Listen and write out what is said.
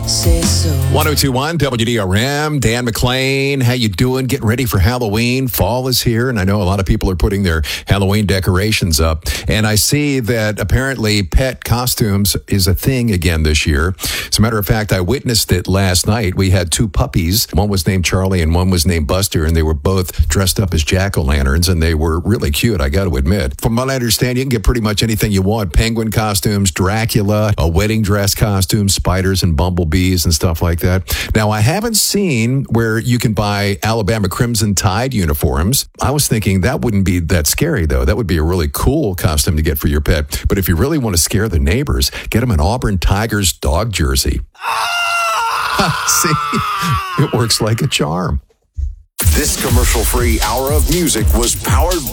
say so. 1021 WDRM, Dan McClain. How you doing? Getting ready for Halloween. Fall is here, and I know a lot of people are putting their Halloween decorations up. And I see that apparently pet costumes is a thing again this year. As a matter of fact, I witnessed it last night. We had two puppies. One was named Charlie and one was named Buster, and they were both dressed up as jack-o'-lanterns, and they were really cute, I got to admit. From what I understand, you can get pretty much anything you want. Penguin costumes, Dracula, a wedding dress costume, spiders and bumblebees and stuff like that. Now, I haven't seen where you can buy Alabama Crimson Tide uniforms. I was thinking that wouldn't be that scary, though. That would be a really cool costume to get for your pet. But if you really want to scare the neighbors, get them an Auburn Tigers dog jersey. See, it works like a charm. This commercial-free hour of music was powered